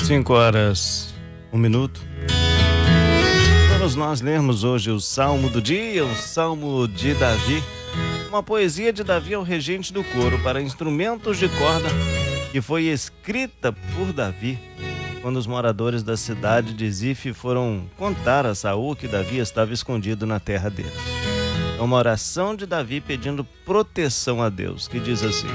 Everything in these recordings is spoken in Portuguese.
5 horas, 1 minuto. Vamos nós lermos hoje o Salmo do dia, o Salmo de Davi. Uma poesia de Davi ao regente do coro para instrumentos de corda, que foi escrita por Davi quando os moradores da cidade de Zif foram contar a Saul que Davi estava escondido na terra deles. É uma oração de Davi pedindo proteção a Deus, que diz assim: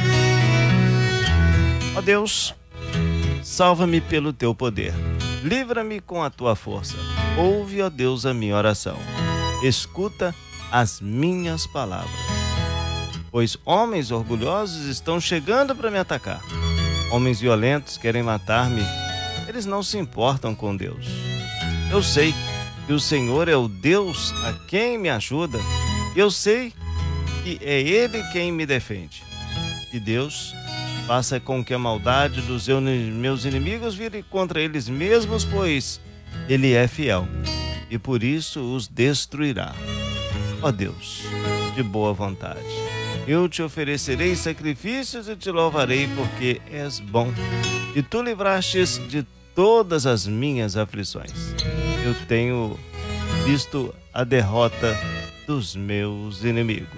ó Deus, salva-me pelo teu poder, livra-me com a tua força. Ouve, ó Deus, a minha oração. Escuta as minhas palavras. Pois homens orgulhosos estão chegando para me atacar. Homens violentos querem matar-me. Eles não se importam com Deus. Eu sei que o Senhor é o Deus a quem me ajuda. Eu sei que é Ele quem me defende. Que Deus faça com que a maldade dos meus inimigos vire contra eles mesmos, pois Ele é fiel e por isso os destruirá. Ó Deus, de boa vontade, eu te oferecerei sacrifícios e te louvarei, porque és bom e tu livrastes de todas as minhas aflições. Eu tenho visto a derrota dos meus inimigos.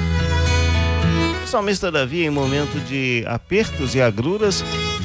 O salmista Davi, em momento de apertos e agruras,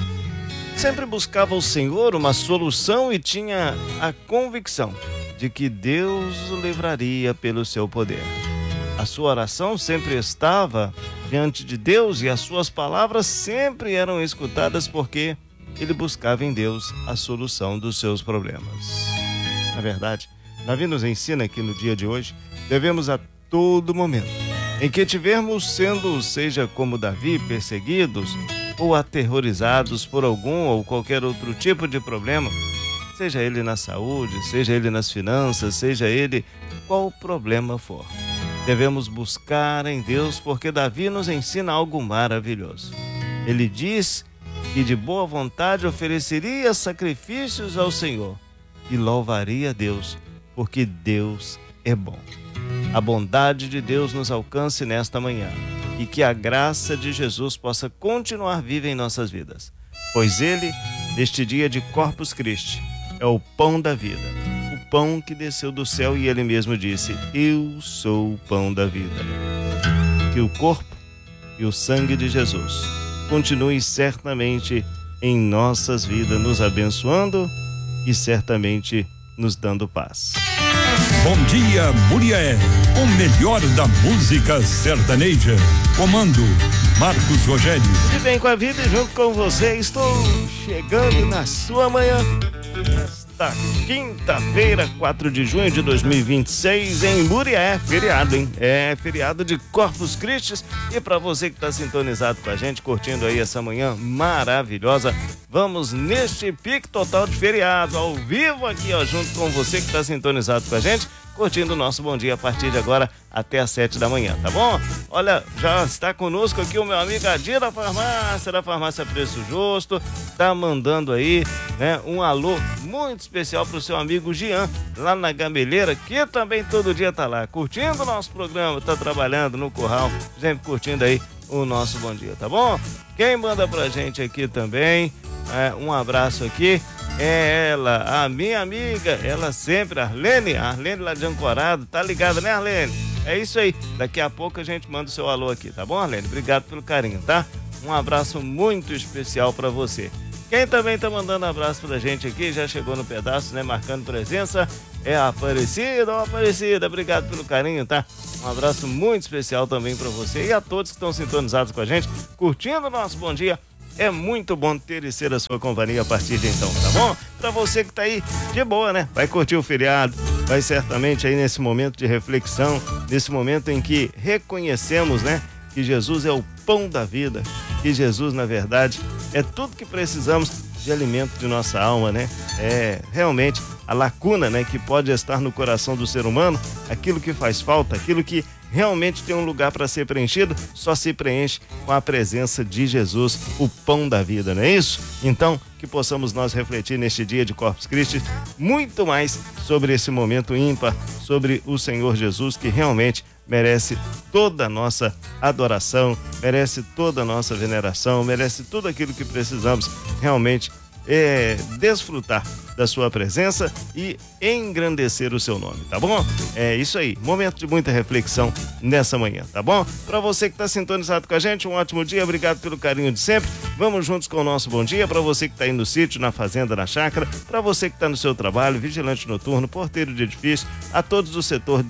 sempre buscava ao Senhor uma solução e tinha a convicção de que Deus o livraria pelo seu poder. A sua oração sempre estava diante de Deus e as suas palavras sempre eram escutadas, porque ele buscava em Deus a solução dos seus problemas. Na verdade, Davi nos ensina que no dia de hoje devemos a todo momento em que estivermos sendo, seja como Davi, perseguidos ou aterrorizados por algum ou qualquer outro tipo de problema, seja ele na saúde, seja ele nas finanças, seja ele qual problema for, devemos buscar em Deus, porque Davi nos ensina algo maravilhoso. Ele diz que de boa vontade ofereceria sacrifícios ao Senhor e louvaria a Deus, porque Deus é bom. A bondade de Deus nos alcance nesta manhã e que a graça de Jesus possa continuar viva em nossas vidas, pois Ele, neste dia de Corpus Christi, é o pão da vida, o pão que desceu do céu, e Ele mesmo disse: eu sou o pão da vida. Que o corpo e o sangue de Jesus continue certamente em nossas vidas, nos abençoando e certamente nos dando paz. Bom dia, Murié, o melhor da música sertaneja. Comando Marcos Rogério. E bem com a vida, e junto com você estou chegando na sua manhã, nesta quinta-feira, 4 de junho de 2026, em Murié. Feriado, hein? É feriado de Corpus Christi. E para você que está sintonizado com a gente, curtindo aí essa manhã maravilhosa, vamos neste pique total de feriado, ao vivo aqui, ó, junto com você que está sintonizado com a gente, curtindo o nosso Bom Dia a partir de agora até às 7 da manhã, tá bom? Olha, já está conosco aqui o meu amigo Adir da Farmácia Preço Justo, tá mandando aí, né, um alô muito especial pro seu amigo Jean, lá na Gameleira, que também todo dia tá lá, curtindo o nosso programa, tá trabalhando no curral, sempre curtindo aí o nosso Bom Dia, tá bom? Quem manda pra gente aqui também, um abraço aqui, é ela, a minha amiga, ela sempre, Arlene lá de Ancorado, tá ligada, né, Arlene? É isso aí, daqui a pouco a gente manda o seu alô aqui, tá bom, Arlene? Obrigado pelo carinho, tá? Um abraço muito especial pra você. Quem também tá mandando abraço pra gente aqui, já chegou no pedaço, né, marcando presença, é a Aparecida, obrigado pelo carinho, tá? Um abraço muito especial também pra você e a todos que estão sintonizados com a gente, curtindo o nosso Bom Dia. É muito bom ter e ser a sua companhia a partir de então, tá bom? Pra você que tá aí de boa, né? Vai curtir o feriado, vai certamente aí nesse momento de reflexão, nesse momento em que reconhecemos, né, que Jesus é o pão da vida, que Jesus, na verdade, é tudo que precisamos de alimento de nossa alma, né? É realmente a lacuna, né, que pode estar no coração do ser humano, aquilo que faz falta, aquilo que realmente tem um lugar para ser preenchido, só se preenche com a presença de Jesus, o pão da vida, não é isso? Então, que possamos nós refletir neste dia de Corpus Christi muito mais sobre esse momento ímpar, sobre o Senhor Jesus, que realmente merece toda a nossa adoração, merece toda a nossa veneração, merece tudo aquilo que precisamos realmente desfrutar da sua presença e engrandecer o seu nome, tá bom? É isso aí, momento de muita reflexão nessa manhã, tá bom? Para você que está sintonizado com a gente, um ótimo dia, obrigado pelo carinho de sempre. Vamos juntos com o nosso bom dia. Para você que está aí no sítio, na fazenda, na chácara, para você que está no seu trabalho, vigilante noturno, porteiro de edifício, a todos do setor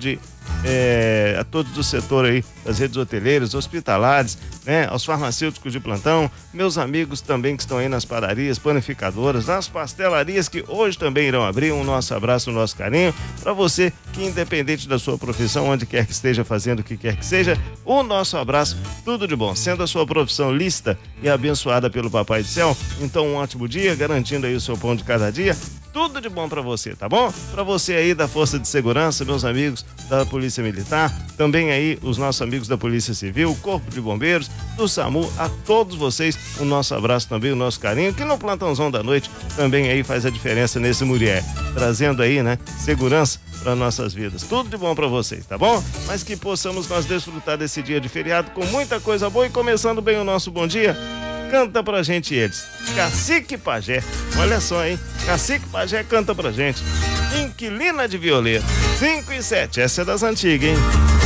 aí das redes hoteleiras, hospitalares, né, aos farmacêuticos de plantão, meus amigos também que estão aí nas padarias, panificadoras, nas pastelarias que hoje também irão abrir. Um nosso abraço, um nosso carinho para você que, independente da sua profissão, onde quer que esteja fazendo o que quer que seja, o nosso abraço, tudo de bom. Sendo a sua profissão lícita e abençoada pelo Papai do Céu, então um ótimo dia, garantindo aí o seu pão de cada dia. Tudo de bom para você, tá bom? Para você aí da Força de Segurança, meus amigos da Polícia Militar, também aí os nossos amigos da Polícia Civil, Corpo de Bombeiros, do SAMU, a todos vocês, o nosso abraço também, o nosso carinho, que no plantãozão da noite também aí faz a diferença nesse Murié, trazendo aí, né, segurança para nossas vidas. Tudo de bom para vocês, tá bom? Mas que possamos nós desfrutar desse dia de feriado com muita coisa boa e começando bem o nosso bom dia. Canta pra gente eles, Cacique Pajé, olha só, hein? Cacique Pajé canta pra gente, Inquilina de Violeiro, 5 e 7, essa é das antigas, hein?